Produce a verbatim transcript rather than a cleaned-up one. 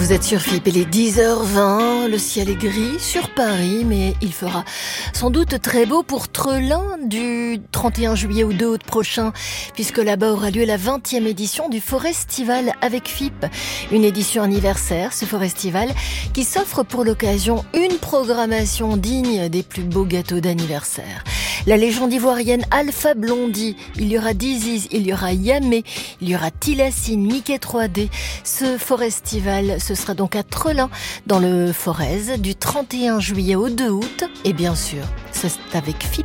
Vous êtes sur F I P, il est dix heures vingt, le ciel est gris sur Paris, mais il fera sans doute très beau pour Trelin du trente et un juillet au deux août prochain, puisque là-bas aura lieu la vingtième édition du Forestival avec F I P. Une édition anniversaire, ce Forestival, qui s'offre pour l'occasion une programmation digne des plus beaux gâteaux d'anniversaire. La légende ivoirienne Alpha Blondy, il y aura Diziz, il y aura Yamé, il y aura Tilassine, Mickey trois D. Ce Forestival, ce sera donc à Trelin, dans le Forez, du trente et un juillet au deux août. Et bien sûr, c'est avec F I P.